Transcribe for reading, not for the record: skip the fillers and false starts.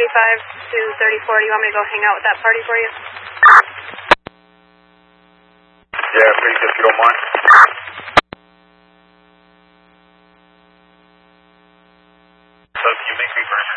to 34. Do you want me to go hang out with that party for you? Yeah, please, if you don't mind. So you make me first.